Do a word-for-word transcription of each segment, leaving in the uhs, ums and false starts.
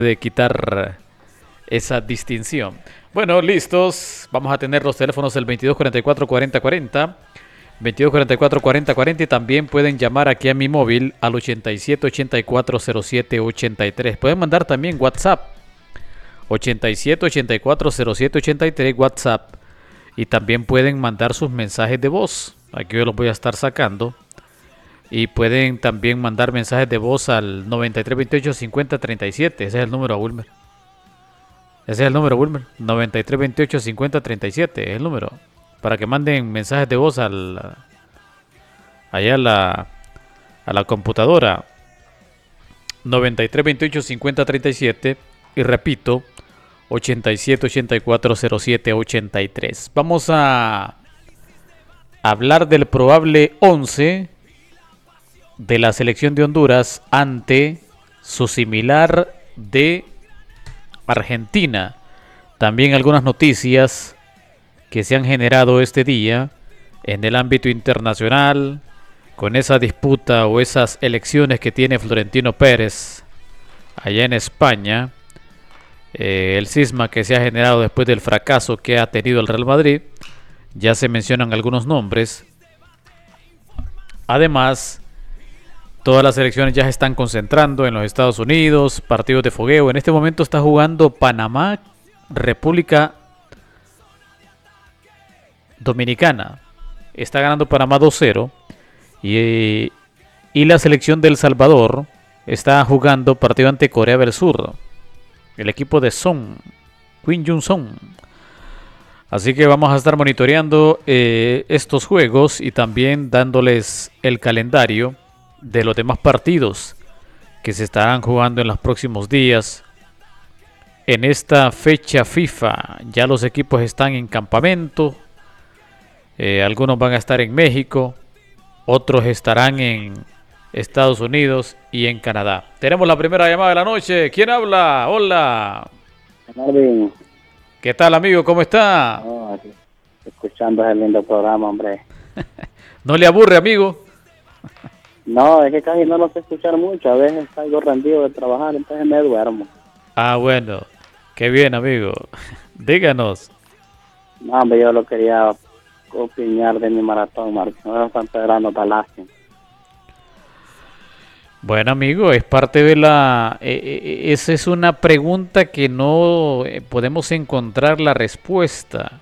de quitar esa distinción. Bueno, listos. Vamos a tener los teléfonos del veintidós cuarenta y cuatro cuarenta cuarenta, veintidós cuarenta y cuatro cuarenta cuarenta y también pueden llamar aquí a mi móvil al ochenta y siete ochenta y cuatro cero siete ochenta y tres. Pueden mandar también WhatsApp ochenta y siete ochenta y cuatro cero siete ochenta y tres WhatsApp, y también pueden mandar sus mensajes de voz. Aquí yo los voy a estar sacando. Y pueden también mandar mensajes de voz al noventa y tres veintiocho cincuenta treinta y siete. Ese es el número, Wilmer. Ese es el número, Wilmer. noventa y tres veintiocho cincuenta treinta y siete es el número. Para que manden mensajes de voz al, allá a la, a la computadora. noventa y tres veintiocho cincuenta treinta y siete. Y repito, ochenta y siete ochenta y cuatro cero siete ochenta y tres. Vamos a hablar del probable once de la selección de Honduras ante su similar de Argentina. También algunas noticias que se han generado este día en el ámbito internacional con esa disputa o esas elecciones que tiene Florentino Pérez allá en España. Eh, el cisma que se ha generado después del fracaso que ha tenido el Real Madrid. Ya se mencionan algunos nombres. Además, todas las selecciones ya se están concentrando en los Estados Unidos, partidos de fogueo. En este momento está jugando Panamá, República Dominicana. Está ganando Panamá dos cero. Y, y la selección de El Salvador está jugando partido ante Corea del Sur. El equipo de Son, Kim Jong-un. Así que vamos a estar monitoreando eh, estos juegos y también dándoles el calendario de los demás partidos que se estarán jugando en los próximos días. En esta fecha FIFA ya los equipos están en campamento. Eh, algunos van a estar en México, otros estarán en Estados Unidos y en Canadá. Tenemos la primera llamada de la noche. ¿Quién habla? Hola. Marvin. ¿Qué tal, amigo? ¿Cómo está? Oh, escuchando ese lindo programa, hombre. ¿No le aburre, amigo? No, es que casi no lo sé escuchar mucho. A veces salgo rendido de trabajar, entonces me duermo. Ah, bueno. Qué bien, amigo. Díganos. No, hombre, yo lo quería opinar de mi maratón, Marvin. No están esperando tan lástima. Bueno, amigo, es parte de la... Eh, eh, esa es una pregunta que no eh, podemos encontrar la respuesta.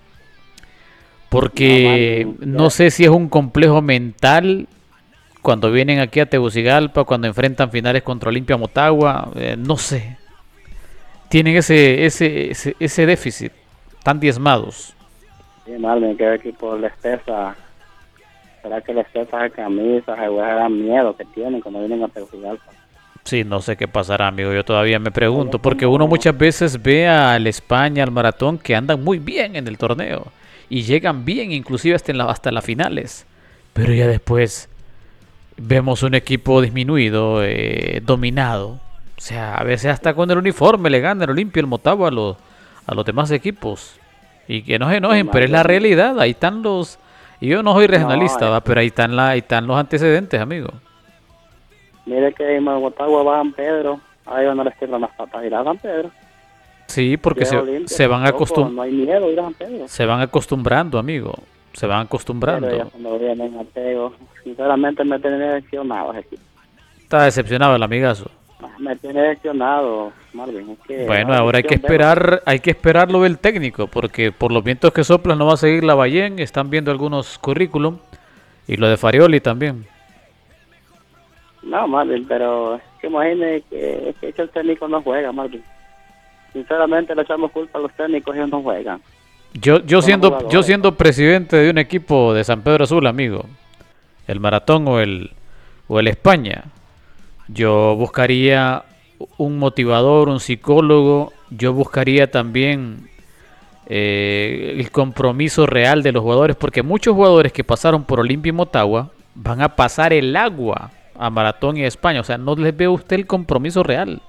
Porque no, man, no sé si es un complejo mental cuando vienen aquí a Tegucigalpa, cuando enfrentan finales contra Olimpia Motagua, eh, no sé. Tienen ese, ese, ese, ese déficit, tan diezmados. Sí, Marvin, que equipo les pesa. ¿Será que les pesa de camisas? Se dan miedo que tienen cuando vienen a Tegucigalpa. Sí, no sé qué pasará, amigo. Yo todavía me pregunto, porque uno muchas veces ve al España, al Maratón, que andan muy bien en el torneo y llegan bien, inclusive hasta en la, hasta las finales. Pero ya después vemos un equipo disminuido, eh, dominado. O sea, a veces hasta con el uniforme le gana el Olimpia, el Motagua a los, a los demás equipos. Y que no se enojen, pero es la realidad. Ahí están los... Y yo no soy regionalista, no, ¿va? Pero ahí están, la, ahí están los antecedentes, amigo. Mire que en Motagua va San Pedro. Ahí van a les tiran las patas ir a San Pedro. Sí, porque se, Olimpia, se van acostumbrando. No hay miedo ir a San Pedro. Se van acostumbrando, amigo. Se van acostumbrando. Pero ya cuando vienen a Tego, sinceramente me tiene decepcionado ese equipo. Está decepcionado el amigazo. Me tiene decepcionado, Marvin. Es que bueno, ahora hay que esperar, hay que esperar lo del técnico, porque por los vientos que soplan no va a seguir Lavallén. Están viendo algunos currículum y lo de Farioli también. No, Marvin, pero es que imagine que, que el técnico no juega, Marvin. Sinceramente le echamos culpa a los técnicos y ellos no juegan. Yo, yo siendo, yo siendo presidente de un equipo de San Pedro Sula, amigo, el Maratón o el o el España, yo buscaría un motivador, un psicólogo. Yo buscaría también eh, el compromiso real de los jugadores, porque muchos jugadores que pasaron por Olimpia y Motagua van a pasar el agua a Maratón y a España. O sea, no les ve usted el compromiso real.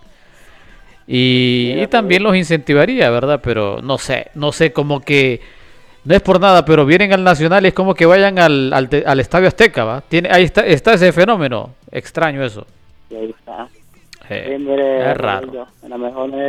Y, y también los incentivaría, ¿verdad? Pero no sé, no sé, como que no es por nada, pero vienen al Nacional y es como que vayan al, al, al Estadio Azteca, ¿va? Tiene, ahí está, está ese fenómeno, extraño eso. Y ahí está. Sí, Sí, mire, es raro. Rodrigo, en la mejor